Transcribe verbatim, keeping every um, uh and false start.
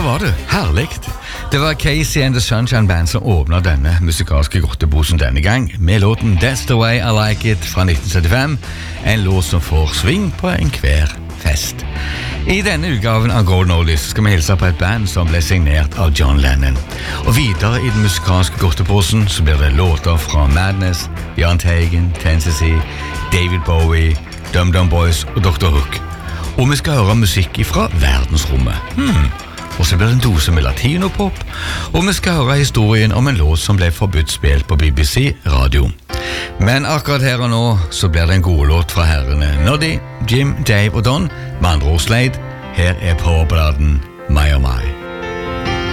var det. Herligt. Det var Casey and the Sunshine Band som åpnet denne musikalske godteposen denne gang, med låten That's the Way I Like It fra nitten syttifem, en låt som får sving på en hver fest. I denne utgaven av Golden Oldies skal vi hilse på et band som ble signert av John Lennon. Og videre i den musikalske godteposen så blir det låter fra Madness, Jan Teigen, Tennessee, David Bowie, Dum Dum Boys og doktor Hook. Og vi skal høre musikk fra verdensrommet. Hmm. Og så blir det en dose med latinopop, og vi skal høre historien om en låt som ble forbudt spilt på B B C radio. Men akkurat her og nå så blir det en god låt fra herrene Noddy, Jim, Dave og Don, med andre ord Slade. Her er powerballaden My Oh My.